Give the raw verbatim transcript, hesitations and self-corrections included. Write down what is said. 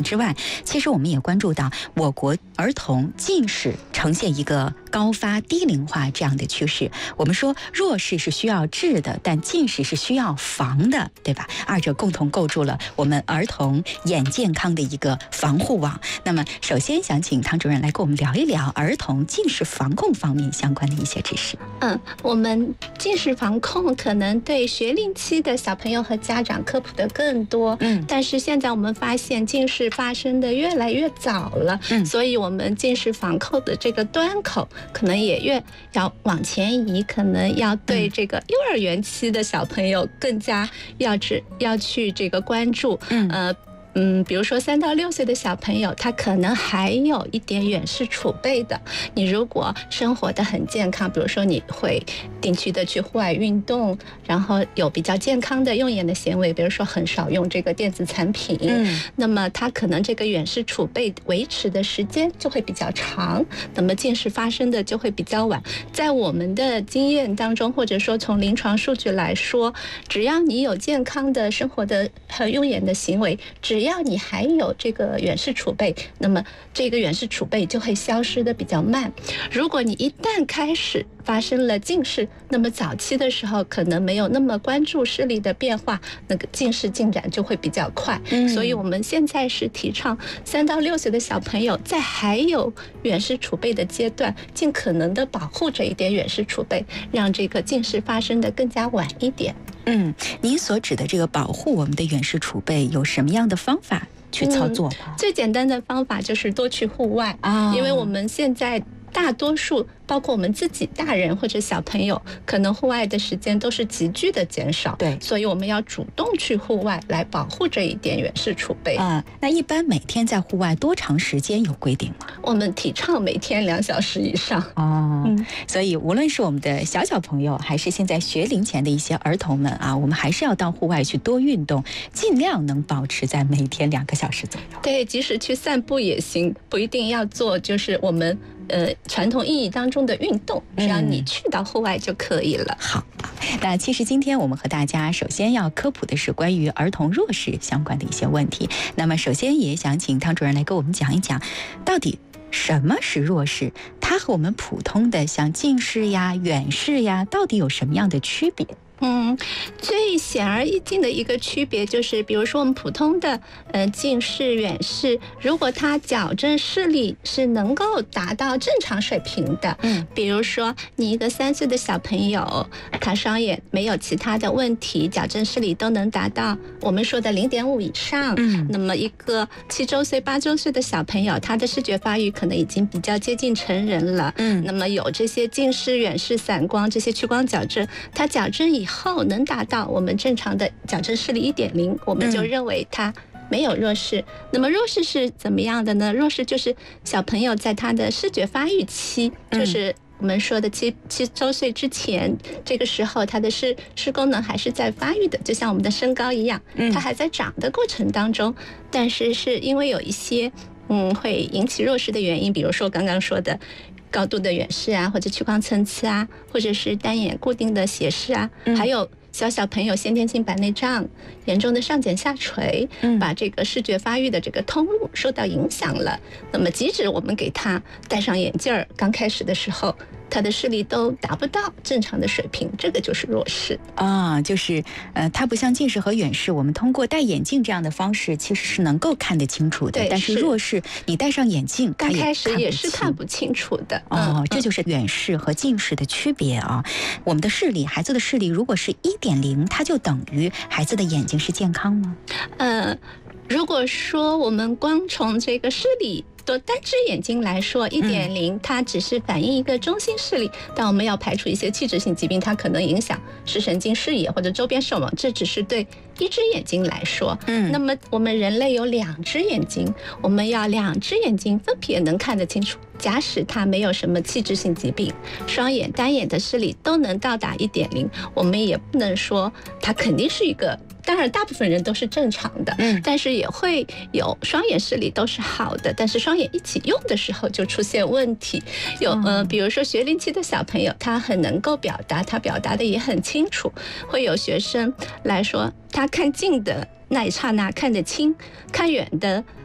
之外，其实我们也关注到我国儿童近视呈现一个高发低龄化这样的趋势。我们说弱视是需要治的，但近视是需要防的，对吧？二者共同构筑了我们儿童眼健康的一个防护网。那么首先想请汤主任来跟我们聊一聊儿童近视防控方面相关的一些知识。 嗯，我们近视防控可能对学龄期的小朋友和家长科普的更多，嗯，但是现在我们发现近视发生的越来越早了，嗯，所以我们近视防控的这个端口可能也越要往前移，可能要对这个幼儿园期的小朋友更加要只要去这个关注，嗯呃。嗯，比如说三到六岁的小朋友，他可能还有一点远视储备的。你如果生活的很健康，比如说你会定期的去户外运动，然后有比较健康的用眼的行为，比如说很少用这个电子产品，嗯，那么他可能这个远视储备维持的时间就会比较长，那么近视发生的就会比较晚。在我们的经验当中，或者说从临床数据来说，只要你有健康的生活的和用眼的行为，只要你还有这个远视储备，那么这个远视储备就会消失的比较慢。如果你一旦开始发生了近视，那么早期的时候可能没有那么关注视力的变化，那个近视进展就会比较快。嗯，所以我们现在是提倡三到六岁的小朋友在还有远视储备的阶段，尽可能的保护这一点远视储备，让这个近视发生的更加晚一点。 嗯，您所指的这个保护我们的远视储备有什么样的方法去操作吗？ 嗯，最简单的方法就是多去户外，哦，因为我们现在大多数包括我们自己大人或者小朋友，可能户外的时间都是急剧的减少，对，所以我们要主动去户外来保护这一点远视储备啊。那一般每天在户外多长时间有规定吗？ 我们提倡每天两小时以上哦，嗯，所以无论是我们的小小朋友，还是现在学龄前的一些儿童们啊，我们还是要到户外去多运动，尽量能保持在每天两个小时左右。 对，即使去散步也行，不一定要做就是我们呃传统意义当中的运动，只要你去到户外就可以了。 嗯，好，那其实今天我们和大家首先要科普的是关于儿童弱视相关的一些问题。那么首先也想请汤主任来给我们讲一讲，到底什么是弱视？它和我们普通的像近视呀、远视呀，到底有什么样的区别？ 嗯，最显而易见的一个区别就是，比如说我们普通的呃近视、远视，如果他矫正视力是能够达到正常水平的，嗯，比如说你一个三岁的小朋友，他双眼没有其他的问题，矫正视力都能达到我们说的零点五以上，嗯，那么一个七周岁、八周岁的小朋友，他的视觉发育可能已经比较接近成人了，嗯，那么有这些近视、远视、散光这些屈光矫正，他矫正以后后能达到我们正常的矫正视力 一点零， 我们就认为他没有弱视。那么弱视是怎么样的呢？弱视就是小朋友在他的视觉发育期，就是我们说的七七周岁之前，这个时候他的视视功能还是在发育的，就像我们的身高一样，它还在长的过程当中，但是是因为有一些嗯会引起弱视的原因，比如说刚刚说的高度的远视啊，或者屈光参差啊，或者是单眼固定的斜视啊，嗯，还有小小朋友先天性白内障，严重的上睑下垂，嗯，把这个视觉发育的这个通路受到影响了。那么即使我们给他戴上眼镜儿，刚开始的时候，他的视力都达不到正常的水平，这个就是弱视啊，就是呃，它不像近视和远视，我们通过戴眼镜这样的方式其实是能够看得清楚的，但是弱视你戴上眼镜， 刚开始也是看不清楚的。 哦，嗯，这就是远视和近视的区别啊。我们的视力，孩子的视力如果是一点零，它就等于孩子的眼睛是健康吗？ 呃，如果说我们光从这个视力的单只眼睛来说， 一点零 它只是反映一个中心视力，嗯，但我们要排除一些器质性疾病，它可能影响视神经、视野或者周边视网，这只是对一只眼睛来说。嗯，那么我们人类有两只眼睛，我们要两只眼睛分别能看得清楚。假使他没有什么器质性疾病，双眼、单眼的视力都能到达 一点零， 我们也不能说他肯定是一个，当然大部分人都是正常的，嗯，但是也会有双眼视力都是好的，但是双眼一起用的时候就出现问题。有呃，比如说学龄期的小朋友，他很能够表达，他表达的也很清楚，会有学生来说，他看近的那一刹那看得清，看远的